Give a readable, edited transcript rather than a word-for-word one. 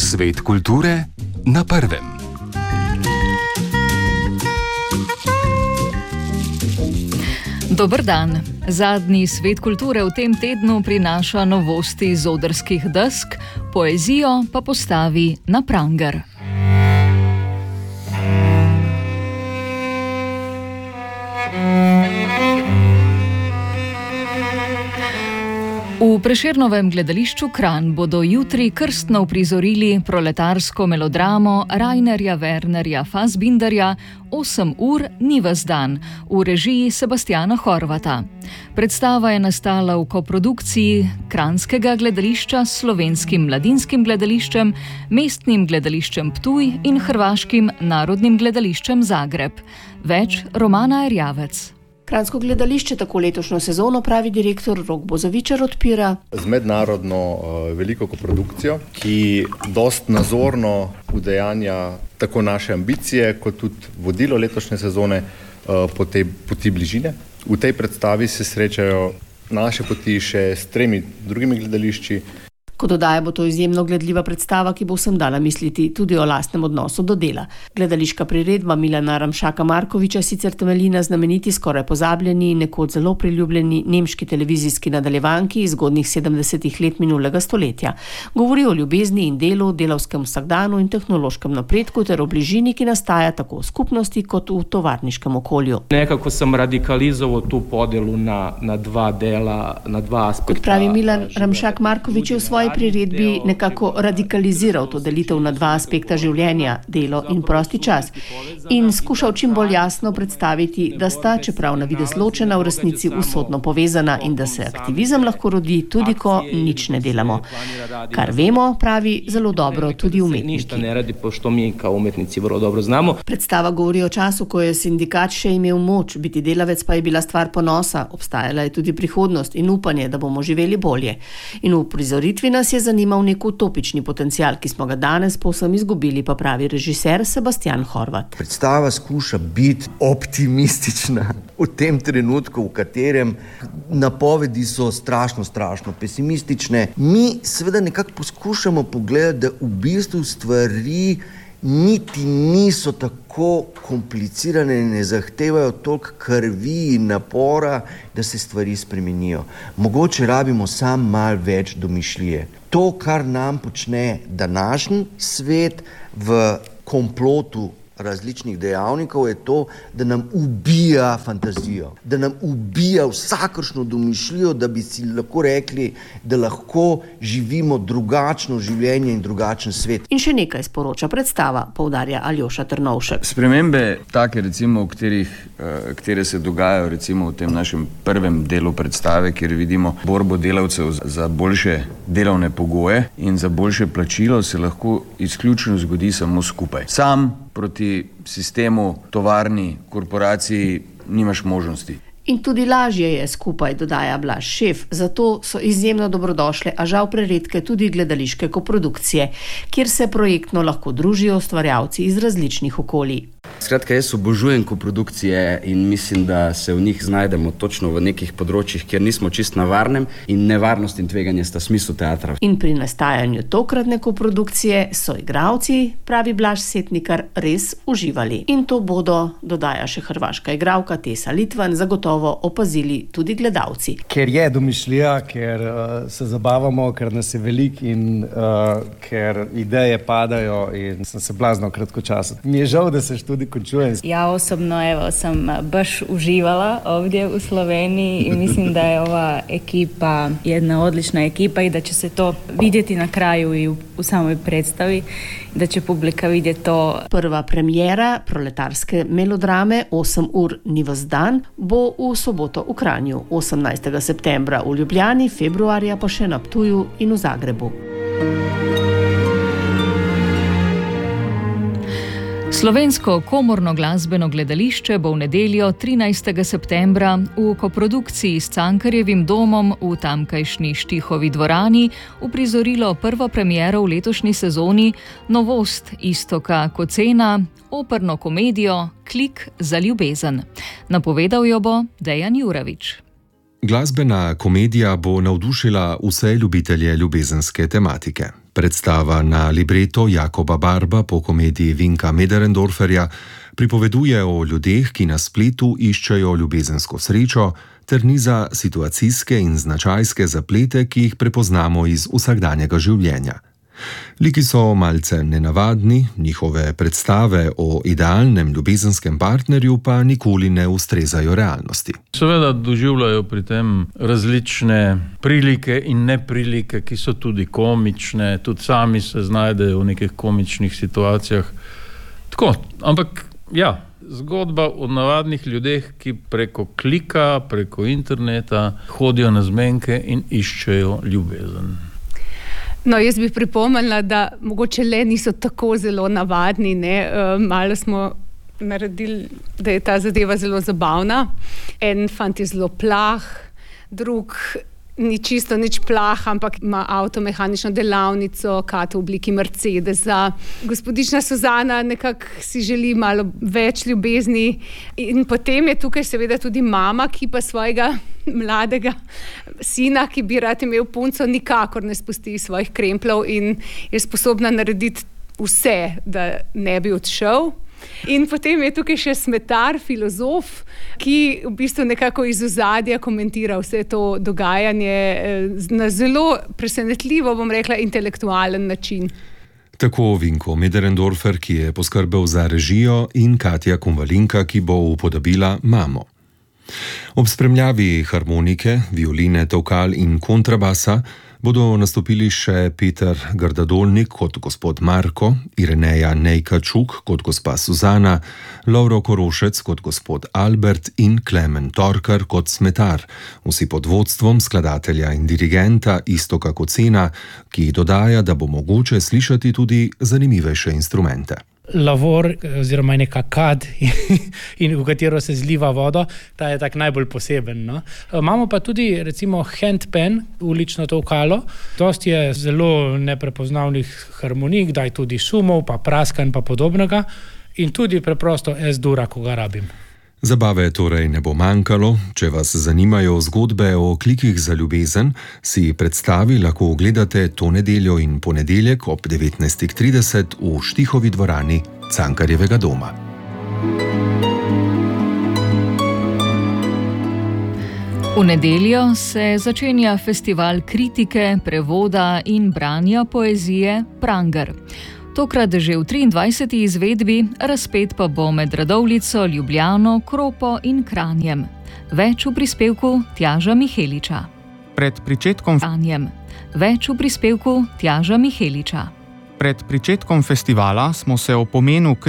Svet kulture na prvem. Dober dan. Zadnji Svet kulture v tem tednu prinaša novosti z odrskih desk, poezijo pa postavi na pranger. V Prešernovem gledališču Kranj bodo jutri krstno uprizorili proletarsko melodramo Rainerja Wernerja Fassbinderja 8 ur ni ves dan v režiji Sebastiana Horvata. Predstava je nastala v koprodukciji Kranjskega gledališča s Slovenskim mladinskim gledališčem, Mestnim gledališčem Ptuj in Hrvaškim narodnim gledališčem Zagreb. Več Romana Erjavec. Kranjsko gledališče tako letošnjo sezono, pravi direktor Rok Bozovičar, odpira z mednarodno veliko koprodukcijo, ki dost nazorno udejanja tako naše ambicije, kot tudi vodilo letošnje sezone po tej poti bližine. V tej predstavi se srečajo naše poti še s 3 drugimi gledališči. Kot dodaja, bo to izjemno gledljiva predstava, ki bo vsem dala misliti tudi o lastnem odnosu do dela. Gledališka priredba Milana Ramšaka Markoviča sicer temelji na znameniti, skoraj pozabljeni in nekoč zelo priljubljeni nemški televizijski nadaljevanki iz zgodnjih 70 let minulega stoletja. Govori o ljubezni in delu, delavskem vsakdanu in tehnološkem napredku ter o bližini, ki nastaja tako v skupnosti kot v tovarniškem okolju. Nekako sem radikalizoval tu podelu na dva dela, na dva aspekta. Kot pravi Milan Ramšak Markovič, je v svoji priredbi nekako radikaliziral to delitev na dva aspekta življenja, delo in prosti čas, in skušal čim bolj jasno predstaviti, da sta, čeprav na videz ločena, v resnici usodno povezana in da se aktivizem lahko rodi tudi, ko nič ne delamo. Kar vemo, pravi, zelo dobro tudi umetniki. Ne radi, pošto mi kao umetnici vrlo dobro znamo. Predstava govori o času, ko je sindikat še imel moč, biti delavec pa je bila stvar ponosa, obstajala je tudi prihodnost in upanje, da bomo živeli bolje. In v prizoritvi nas je zanimal nek utopični potencial, ki smo ga danes povsem izgubili, pa pravi režiser Sebastian Horvat. Predstava skuša biti optimistična v tem trenutku, v katerem napovedi so strašno pesimistične. Mi seveda nekako poskušamo pogledati, da v bistvu stvari niti niso tako komplicirane in ne zahtevajo toliko krvi in napora, da se stvari spremenijo. Mogoče rabimo samo malo več domišljije. To, kar nam počne današnji svet v komplotu različnih dejavnikov, je to, da nam ubija fantazijo, da nam ubija vsakršno domišljijo, da bi si lahko rekli, da lahko živimo drugačno življenje in drugačen svet. In še nekaj sporoča predstava, poudarja Aljoša Trnovšek. Spremembe take, recimo, katere se dogajajo recimo v tem našem prvem delu predstave, kjer vidimo borbo delavcev za boljše delovne pogoje in za boljše plačilo, se lahko izključno zgodi samo skupaj. Sam proti sistemu, tovarni, korporaciji nimaš možnosti. In tudi lažje je skupaj, dodaja Blaž Šef, zato so izjemno dobrodošle, a žal preredke tudi gledališke koprodukcije, kjer se projektno lahko družijo ustvarjalci iz različnih okolij. Skratka, jaz obožujem koprodukcije in mislim, da se v njih znajdemo točno v nekih področjih, kjer nismo čist na varnem in nevarnost in tveganje sta smisel teatra. In pri nastajanju tokratne koprodukcije so igralci, pravi Blaž Setnikar, res uživali. In to bodo, dodaja še hrvaška igralka Tesa Litvan, zagotovo opazili tudi gledalci. Ker je domišljija, ker se zabavamo, ker nas je veliko in ker ideje padajo in sem se blazno kratko časa. Mi je žal, da se študij končuje. Ja osobno sam baš uživala ovdje u Sloveniji i mislim da je ova ekipa jedna odlična ekipa i da će se to vidjeti na kraju i u samoj predstavi, da će publika vidjeti to. Prva premijera proletarske melodrame 8 ur ni ves dan bo v soboto v Kranju, 18. septembra v Ljubljani, februarja pa še na Ptuju in v Zagrebu. Slovensko komorno glasbeno gledališče bo v nedeljo 13. septembra v koprodukciji s Cankarjevim domom v tamkajšnji Štihovi dvorani uprizorilo prvo premiero v letošnji sezoni, novost Iztoka Kocena, operno komedijo Klik za ljubezen. Napovedal jo bo Dejan Jurevič. Glasbena komedija bo navdušila vse ljubitelje ljubezenske tematike. Predstava na libreto Jakoba Barba po komediji Vinka Möderndorferja pripoveduje o ljudeh, ki na spletu iščejo ljubezensko srečo, ter niza situacijske in značajske zaplete, ki jih prepoznamo iz vsakdanjega življenja. Liki so malce nenavadni, njihove predstave o idealnem ljubezenskem partnerju pa nikoli ne ustrezajo realnosti. Seveda doživljajo pri tem različne prilike in neprilike, ki so tudi komične, tudi sami se znajdejo v nekih komičnih situacijah. Tako, ampak ja, zgodba o navadnih ljudeh, ki preko klika, preko interneta hodijo na zmenke in iščejo ljubezen. No, jaz bi pripomnila, da mogoče le niso tako zelo navadni, ne? Malo smo naredili, da je ta zadeva zelo zabavna. En fant je zelo plah, drug ni čisto nič plah, ampak ima avtomehanično delavnico, kat v obliki Mercedesa. Gospodična Suzana nekako si želi malo več ljubezni in potem je tukaj seveda tudi mama, ki pa svojega mladega sina, ki bi rad imel punco, nikakor ne spusti svojih krempljev in je sposobna narediti vse, da ne bi odšel. In potem je tukaj še Smetar, filozof, ki v bistvu nekako iz ozadja komentira vse to dogajanje na zelo presenetljivo, bom rekla, intelektualen način. Tako Vinko Möderndorfer, ki je poskrbel za režijo, in Katja Konvalinka, ki bo upodobila mamo. Ob spremljavi harmonike, violine, tolkal in kontrabasa bodo nastopili še Peter Grdadolnik kot gospod Marko, Ireneja Nejka-Čuk kot gospa Suzana, Lovro Korošec kot gospod Albert in Klemen Torkar kot Smetar, vsi pod vodstvom skladatelja in dirigenta Iztoka Kocena, ki dodaja, da bo mogoče slišati tudi zanimivejše instrumente. Lavor oziroma neka kad, in v katero se zliva vodo, ta je tak najbolj poseben. No? Imamo pa tudi recimo handpan, ulično tolkalo, dosti je zelo neprepoznavnih harmonik, daj tudi šumov, pa praskanj pa podobnega in tudi preprosto S-dura, ko ga rabim. Zabave torej ne bo manjkalo. Če vas zanimajo zgodbe o klikih za ljubezen, si predstavi lahko ogledate to nedeljo in ponedeljek ob 19:30 v Štihovi dvorani Cankarjevega doma. V nedeljo se začenja festival kritike, prevoda in branja poezije Pranger. Tokrat že v 23. izvedbi, razpet pa bo med Radovljico, Ljubljano, Kropo in Kranjem. Več v prispevku Tjaža Miheliča. Pred pričetkom festivala smo se o pomenu